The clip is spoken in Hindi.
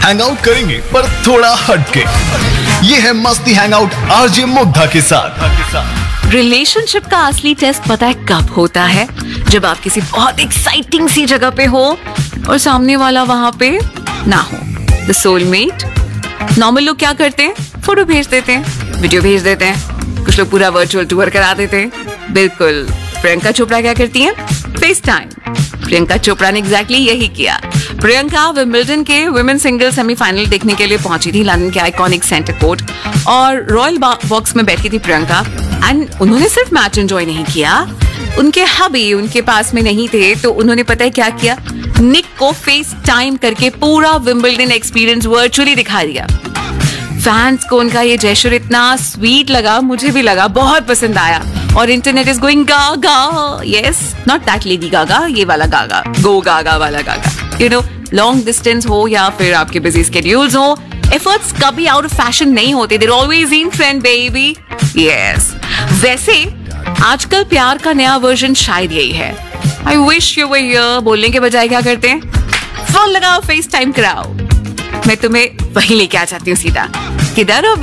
हैंग आउट करेंगे पर थोड़ा हटके। ये है मस्ती हैंग आउट आरजे मुग्धा के साथ। रिलेशनशिप का असली टेस्ट पता है कब होता है? जब आप किसी बहुत एक्साइटिंग सी जगह पे हो और सामने वाला वहां पे ना हो। The soulmate. नॉर्मल लोग क्या करते हैं? फोटो भेज देते हैं, वीडियो भेज देते हैं, कुछ लोग पूरा वर्चुअल टूर करा देते हैं। बिल्कुल। प्रियंका चोपड़ा क्या करती हैं? Face time. प्रियंका चोपड़ा ने एग्जैक्टली यही किया। प्रियंका विंबलडन के वुमेन सिंगल सेमीफाइनल देखने के लिए पहुंची थी लंदन के आइकॉनिक सेंटर कोर्ट, और रॉयल बॉक्स में बैठी थी प्रियंका। एंड उन्होंने सिर्फ मैच एंजॉय नहीं किया, उनके हबी उनके पास में नहीं थे, तो उन्होंने पता है क्या किया? निक को फेस टाइम करके पूरा विंबलडन एक्सपीरियंस वर्चुअली दिखा दिया। फैंस को उनका ये जेस्चर इतना स्वीट लगा, मुझे भी लगा, बहुत पसंद आया। और internet is going Gaga. Yes, not that Lady Gaga, ये वाला गागा, गो गागा वाला गागा। यू नो, लॉन्ग डिस्टेंस हो या फिर आपके बिजी स्केड्यूल्स हो, एफर्ट्स कभी आउट ऑफ फैशन नहीं होते, there always in trend baby. Yes, वैसे आजकल प्यार का नया वर्जन शायद यही है। I wish you were here बोलने के बजाय क्या करते हैं? फोन लगाओ, फेस टाइम कराओ। मैं तुम्हें वहीं लेके आ जाती हूँ सीधा। किधर हो?